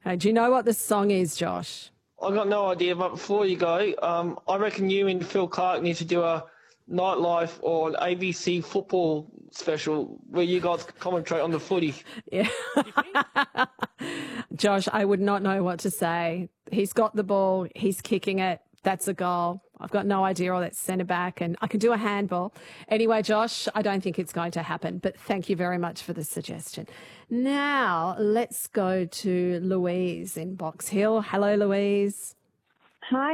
Do you know what the song is, Josh? I got no idea, but before you go, I reckon you and Phil Clark need to do a nightlife or an ABC football special where you guys commentate on the footy. Yeah. Josh, I would not know what to say. He's got the ball. He's kicking it. That's a goal. I've got no idea all that's centre back, and I can do a handball. Anyway, Josh, I don't think it's going to happen, but thank you very much for the suggestion. Now, let's go to Louise in Box Hill. Hello, Louise. Hi,